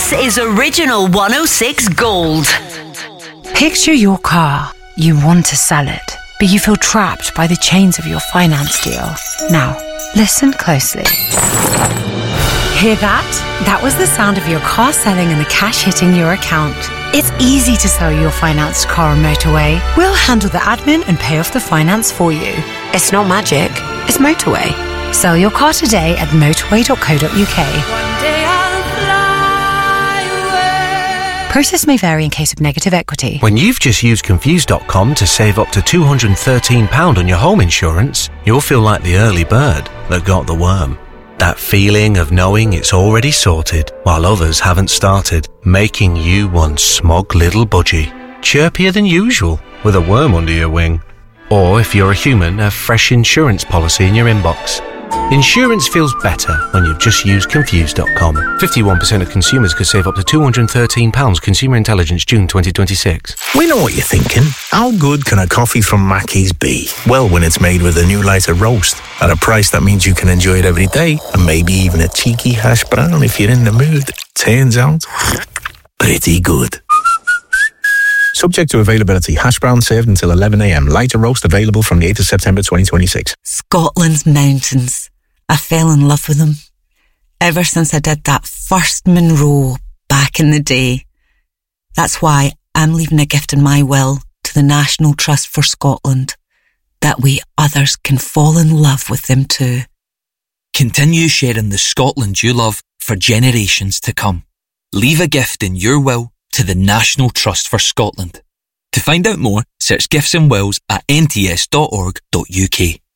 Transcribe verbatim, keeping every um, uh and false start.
This is Original one oh six Gold. Picture your car. You want to sell it, but you feel trapped by the chains of your finance deal. Now, listen closely. Hear that? That was the sound of your car selling and the cash hitting your account. It's easy to sell your financed car on Motorway. We'll handle the admin and pay off the finance for you. It's not magic, it's Motorway. Sell your car today at motorway dot co dot uk. One day I'll fly away. Process may vary in case of negative equity. When you've just used Confused dot com to save up to two hundred thirteen pounds on your home insurance, you'll feel like the early bird that got the worm. That feeling of knowing it's already sorted while others haven't started, making you one smug little budgie, chirpier than usual with a worm under your wing. Or if you're a human, a fresh insurance policy in your inbox. Insurance feels better when you've just used Confused dot com. fifty-one percent of consumers could save up to two hundred thirteen pounds. Consumer Intelligence, June twenty twenty-six. We know what you're thinking. How good can a coffee from Mackey's be? Well, when it's made with a new lighter roast at a price that means you can enjoy it every day, and maybe even a cheeky hash brown if you're in the mood. Turns out, pretty good. Subject to availability. Hash brown served until eleven a.m. Lighter roast available from the eighth of September twenty twenty-six. Scotland's mountains. I fell in love with them. Ever since I did that first Munro back in the day. That's why I'm leaving a gift in my will to the National Trust for Scotland. That way others can fall in love with them too. Continue sharing the Scotland you love for generations to come. Leave a gift in your will to the National Trust for Scotland. To find out more, search Gifts and Wills at n t s dot org dot u k.